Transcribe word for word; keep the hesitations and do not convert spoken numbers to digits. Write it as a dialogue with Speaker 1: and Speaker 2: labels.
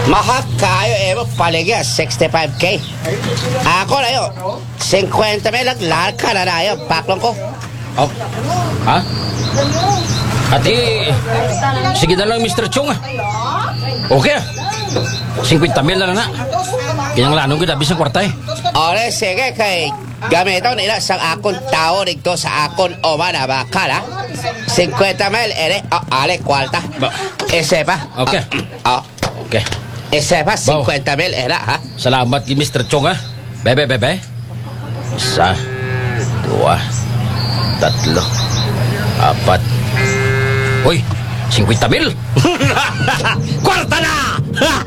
Speaker 1: Mahal kayo, eh, mo paligya, sixty-five K. Ako na yun, fifty mil lang, larka na na yun, paklong ko.
Speaker 2: Oh. Ha? Ati, sige na lang, mister Chong. ah. Okay ah. fifty mil na lang na. Kanyang lanong kita, bisang kwarta eh.
Speaker 1: Ore, sige, kay gamiton nila sa akong tao dito sa akong oma na bakal, ha? fifty mil, ere, oh, ale, kwarta.
Speaker 2: Ba?
Speaker 1: Ese pa.
Speaker 2: Okay.
Speaker 1: Oh,
Speaker 2: Okay.
Speaker 1: ese pa,
Speaker 2: Bao.
Speaker 1: fifty mil, era, ha?
Speaker 2: Salamat kay mister Chong ah. Bebe, bebe. Isa, dua, tatlo, apat. Uy, fifty mil.
Speaker 1: Kwarta na!